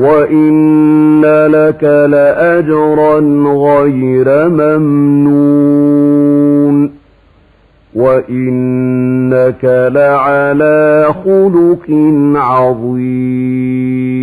وإن لك لأجرا غير ممنون وإنك لعلى خلق عظيم.